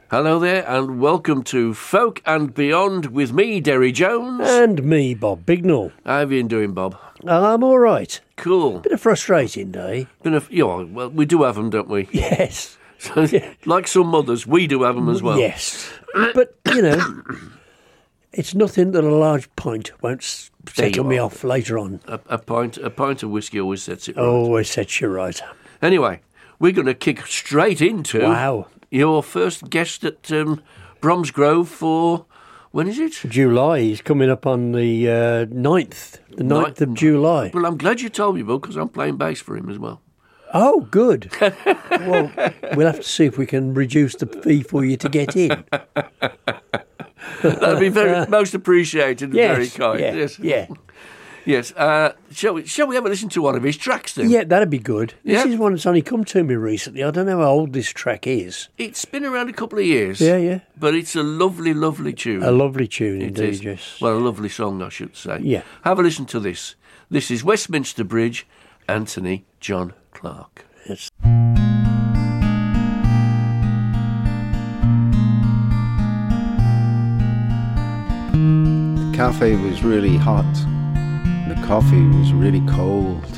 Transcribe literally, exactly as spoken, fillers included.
Hello there, and welcome to Folk and Beyond with me, Derry Jones. And me, Bob Bignall. How have you been doing, Bob? I'm all right. Cool. Bit of frustrating day. Been a, you know, well, we do have them, don't we? Yes. So, like some mothers, we do have them as well. Yes. But, you know, it's nothing that a large pint won't s- settle me off later on. A, a pint, a pint of whiskey always sets it right. Always sets you right. Anyway, we're going to kick straight into Wow. your first guest at um, Bromsgrove for, when is it? July. He's coming up on the uh, ninth. The ninth of July. Well, I'm glad you told me, Bob, because I'm playing bass for him as well. Oh, good. Well, we'll have to see if we can reduce the fee for you to get in. That'd be very most appreciated and Yes, very kind. yeah, yes. yeah. Yes. Uh, shall we? Shall we have a listen to one of his tracks then? Yeah, that'd be good. This Yeah. is one that's only come to me recently. I don't know how old this track is. It's been around a couple of years. Yeah, yeah. But it's a lovely, lovely tune. A lovely tune It indeed, is. yes. Well, a lovely song, I should say. Yeah. Have a listen to this. This is Westminster Bridge, Anthony John Clark. Yes. The cafe was really hot. The coffee was really cold.